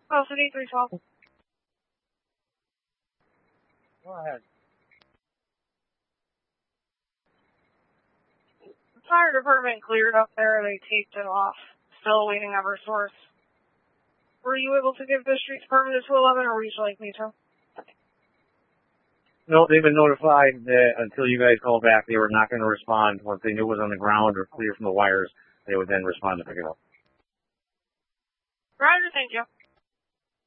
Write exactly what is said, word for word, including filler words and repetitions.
Oh, City three twelve. Go ahead. The fire department cleared up there. They taped it off. Still awaiting our source. Were you able to give the streets permit to two eleven, or would you like me to? No, they've been notified that until you guys call back, they were not going to respond. Once they knew it was on the ground or clear from the wires, they would then respond to pick it up. Roger, thank you.